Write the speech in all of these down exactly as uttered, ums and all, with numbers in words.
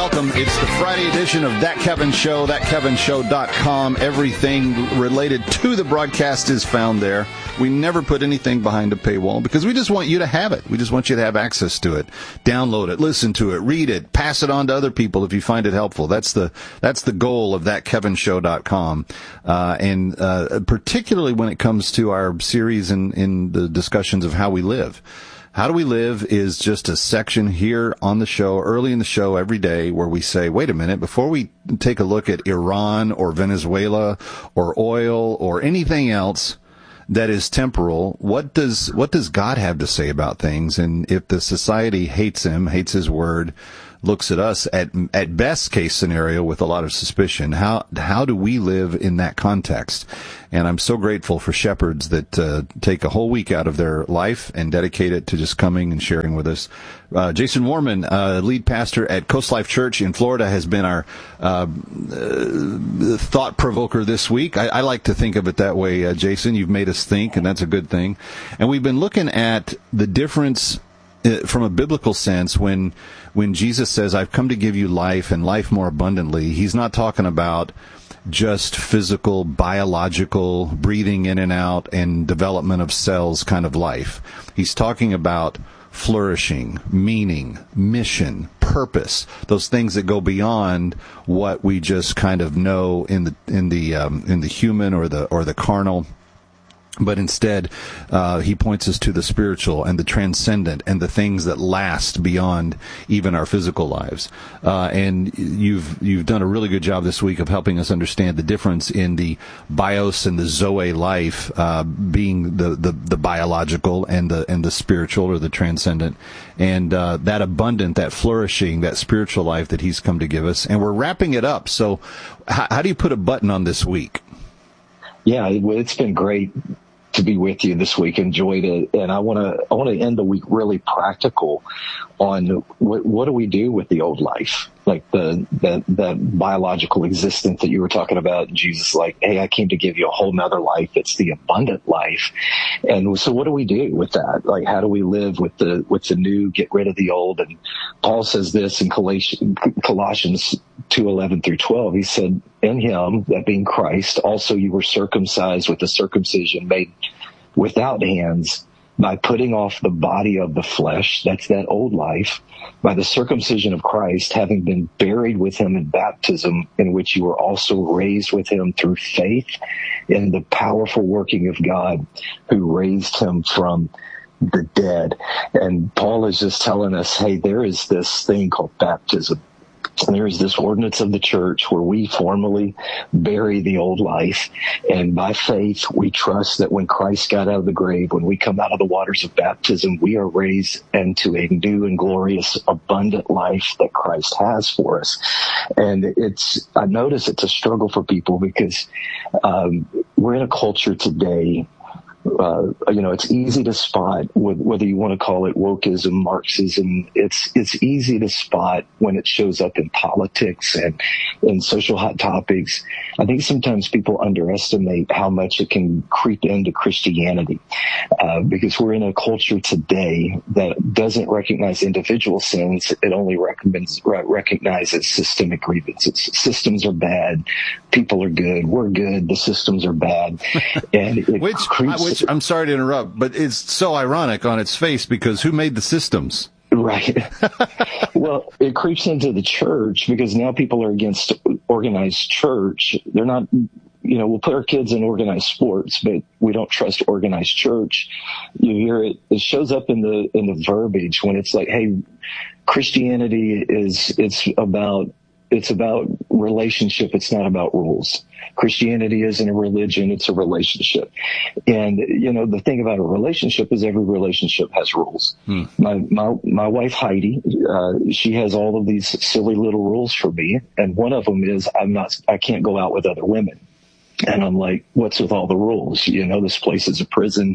welcome. It's the Friday edition of That Kevin Show, that kevin show dot com. Everything related to the broadcast is found there. We never put anything behind a paywall because we just want you to have it. We just want you to have access to it. Download it, listen to it, read it, pass it on to other people if you find it helpful. That's the that's the goal of that kevin show dot com. Uh, and uh, particularly when it comes to our series in, in the discussions of how we live. How Do We Live is just a section here on the show, early in the show every day, where we say, wait a minute, before we take a look at Iran or Venezuela or oil or anything else that is temporal, what does what does God have to say about things? And if the society hates him, hates his word, looks at us at at best case scenario with a lot of suspicion, how how do we live in that context? And I'm so grateful for shepherds that uh, take a whole week out of their life and dedicate it to just coming and sharing with us. Uh, Jason Warman, uh, lead pastor at Coast Life Church in Florida, has been our uh, uh, thought provoker this week. I, I like to think of it that way, uh, Jason. You've made us think, and that's a good thing. And we've been looking at the difference uh, from a biblical sense when when Jesus says, I've come to give you life and life more abundantly. He's not talking about just physical, biological, breathing in and out and development of cells kind of life. He's talking about flourishing, meaning, mission, purpose, those things that go beyond what we just kind of know in the in the um, in the human or the or the carnal. But instead, uh, he points us to the spiritual and the transcendent and the things that last beyond even our physical lives. Uh, and you've you've done a really good job this week of helping us understand the difference in the bios and the zoe life, uh, being the, the, the biological and the and the spiritual or the transcendent, and uh, that abundant, that flourishing, that spiritual life that he's come to give us. And we're wrapping it up. So, how, how do you put a button on this week? Yeah, it's been great to be with you this week. Enjoyed it. And I want to, I want to end the week really practical on what, what do we do with the old life? Like the, the, the biological existence that you were talking about. Jesus, like, hey, I came to give you a whole nother life. It's the abundant life. And so what do we do with that? Like, how do we live with the, with the new, get rid of the old? And Paul says this in Colossians two eleven through twelve. He said, in him, that being Christ, also you were circumcised with a circumcision made without hands, by putting off the body of the flesh, that's that old life, by the circumcision of Christ, having been buried with him in baptism, in which you were also raised with him through faith in the powerful working of God who raised him from the dead. And Paul is just telling us, hey, there is this thing called baptism. And there is this ordinance of the church where we formally bury the old life. And by faith, we trust that when Christ got out of the grave, when we come out of the waters of baptism, we are raised into a new and glorious, abundant life that Christ has for us. And it's, I notice it's a struggle for people because um, we're in a culture today. Uh, you know, it's easy to spot whether you want to call it wokeism, Marxism. It's it's easy to spot when it shows up in politics and in social hot topics. I think sometimes people underestimate how much it can creep into Christianity uh, because we're in a culture today that doesn't recognize individual sins. It only recommends, recognizes systemic grievances. Systems are bad. People are good. We're good. The systems are bad. And it which, creeps. Which, I'm sorry to interrupt, but it's so ironic on its face because who made the systems? Right. Well, it creeps into the church because now people are against organized church. They're not, you know, we'll put our kids in organized sports, but we don't trust organized church. You hear it, it shows up in the, in the verbiage when it's like, hey, Christianity is, it's about, it's about relationship. It's not about rules. Christianity isn't a religion. It's a relationship. And, you know, the thing about a relationship is every relationship has rules. Hmm. My, my, my wife, Heidi, uh, she has all of these silly little rules for me. And one of them is I'm not, I can't go out with other women. And I'm like, what's with all the rules? You know, this place is a prison.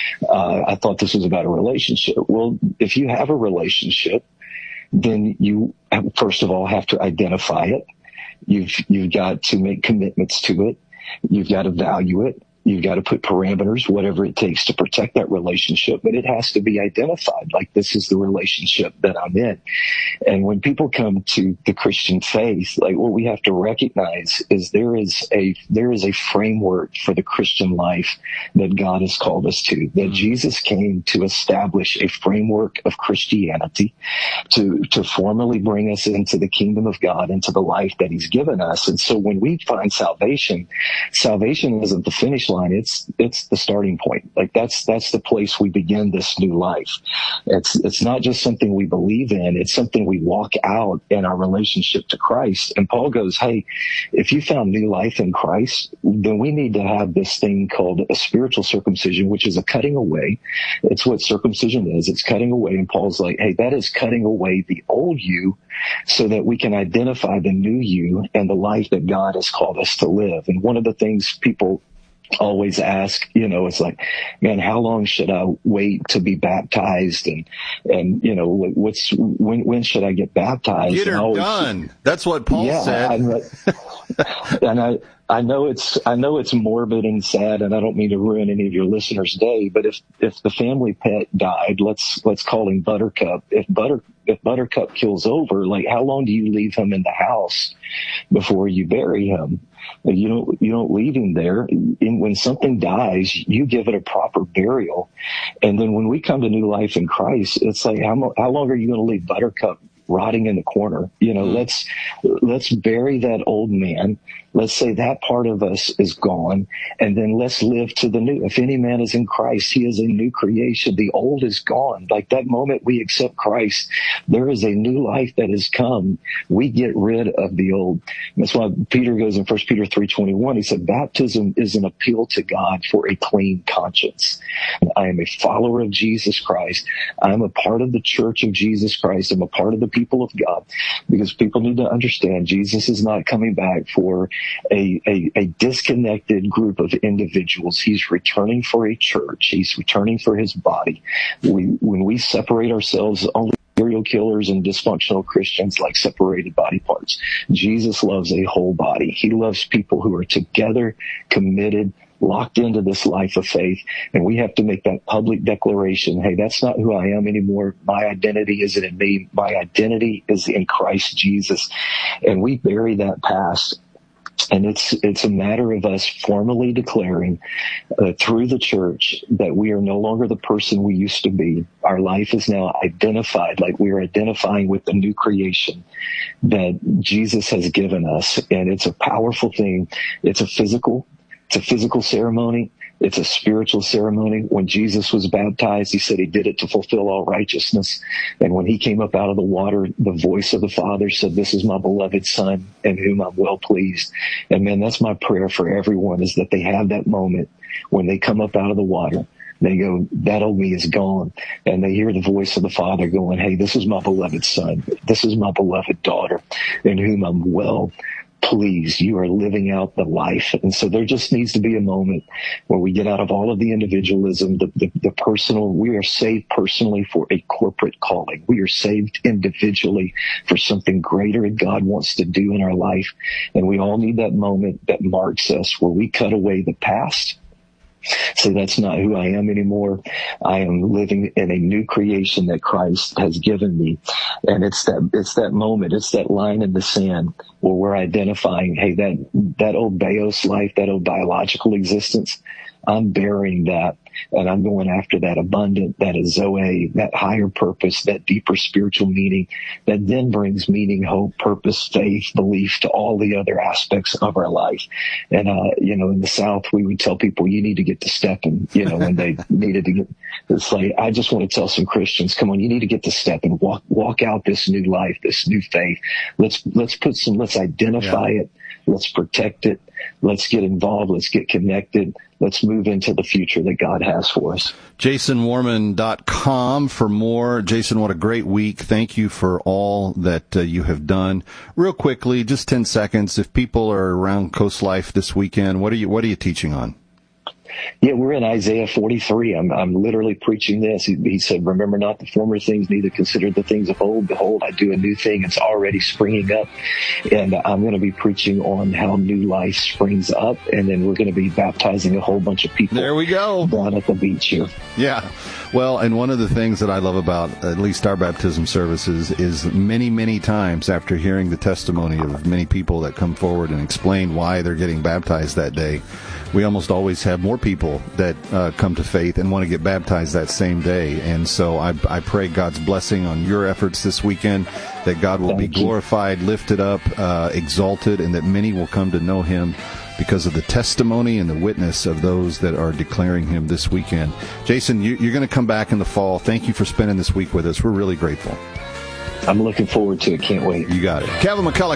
Uh, I thought this was about a relationship. Well, if you have a relationship, then you, first of all, have to identify it. You've, you've got to make commitments to it. You've got to value it. You've got to put parameters, whatever it takes to protect that relationship, but it has to be identified. Like, this is the relationship that I'm in. And when people come to the Christian faith, like what we have to recognize is there is a, there is a framework for the Christian life that God has called us to, that Jesus came to establish a framework of Christianity to, to formally bring us into the kingdom of God, into the life that he's given us. And so when we find salvation, salvation isn't the finish line. It's, it's the starting point. Like that's, that's the place we begin this new life. It's, it's not just something we believe in. It's something we walk out in our relationship to Christ. And Paul goes, hey, if you found new life in Christ, then we need to have this thing called a spiritual circumcision, which is a cutting away. It's what circumcision is. It's cutting away. And Paul's like, hey, that is cutting away the old you so that we can identify the new you and the life that God has called us to live. And one of the things people always ask, you know, it's like, man, how long should I wait to be baptized? And, and, you know, what's, when, when should I get baptized? Get her and always, done. That's what Paul yeah, said. I, and I, I know it's, I know it's morbid and sad, and I don't mean to ruin any of your listeners' day, but if, if the family pet died, let's, let's call him Buttercup. If Butter, if Buttercup kills over, like how long do you leave him in the house before you bury him? You don't, you don't leave him there. And when something dies, you give it a proper burial. And then when we come to new life in Christ, it's like, how, how long are you going to leave Buttercup rotting in the corner? You know, mm-hmm. let's, let's bury that old man. Let's say that part of us is gone, and then let's live to the new. If any man is in Christ, he is a new creation. The old is gone. Like that moment we accept Christ, there is a new life that has come. We get rid of the old. That's why Peter goes in First Peter three twenty-one. He said, baptism is an appeal to God for a clean conscience. I am a follower of Jesus Christ. I'm a part of the church of Jesus Christ. I'm a part of the people of God, because people need to understand Jesus is not coming back for A, a, a disconnected group of individuals. He's returning for a church. He's returning for his body. We, when we separate ourselves, only serial killers and dysfunctional Christians like separated body parts. Jesus loves a whole body. He loves people who are together, committed, locked into this life of faith. And we have to make that public declaration. Hey, that's not who I am anymore. My identity isn't in me. My identity is in Christ Jesus. And we bury that past. And it's, it's a matter of us formally declaring uh, through the church that we are no longer the person we used to be. Our life is now identified, like we are identifying with the new creation that Jesus has given us. And it's a powerful thing. It's a physical, it's a physical ceremony. It's a spiritual ceremony. When Jesus was baptized, he said he did it to fulfill all righteousness. And when he came up out of the water, the voice of the Father said, this is my beloved Son in whom I'm well pleased. And man, that's my prayer for everyone, is that they have that moment when they come up out of the water. They go, that old me is gone. And they hear the voice of the Father going, hey, this is my beloved Son. This is my beloved daughter in whom I'm well pleased. You are living out the life. And so there just needs to be a moment where we get out of all of the individualism, the, the, the personal. We are saved personally for a corporate calling. We are saved individually for something greater that God wants to do in our life. And we all need that moment that marks us, where we cut away the past. So that's not who I am anymore. I am living in a new creation that Christ has given me. And it's that, it's that moment. It's that line in the sand where we're identifying, hey, that, that old Bios life, that old biological existence, I'm burying that. And I'm going after that abundant, that is Zoe, that higher purpose, that deeper spiritual meaning that then brings meaning, hope, purpose, faith, belief to all the other aspects of our life. And, uh, you know, in the South, we would tell people, you need to get to stepping, you know, when they needed to get, it's like, I just want to tell some Christians, come on, you need to get to stepping, walk, walk out this new life, this new faith. Let's, let's put some, let's identify yeah. it. Let's protect it. Let's get involved. Let's get connected. Let's move into the future that God has for us. Jason Warman dot com for more. Jason, what a great week. Thank you for all that uh, you have done. Real quickly, just ten seconds. If people are around Coast Life this weekend, what are you, what are you teaching on? Yeah, we're in Isaiah forty-three. I'm I'm literally preaching this. He, he said, "Remember not the former things, neither consider the things of old. Behold, I do a new thing. It's already springing up." And I'm going to be preaching on how new life springs up, and then we're going to be baptizing a whole bunch of people. There we go. Down at the beach here. Yeah. Well, and one of the things that I love about at least our baptism services is many, many times after hearing the testimony of many people that come forward and explain why they're getting baptized that day, we almost always have more people that uh, come to faith and want to get baptized that same day. And so I, I pray God's blessing on your efforts this weekend, that God will Thank be glorified, you. lifted up, uh, exalted, and that many will come to know him because of the testimony and the witness of those that are declaring him this weekend. Jason, you, you're going to come back in the fall. Thank you for spending this week with us. We're really grateful. I'm looking forward to it. Can't wait. You got it. Kevin McCullough.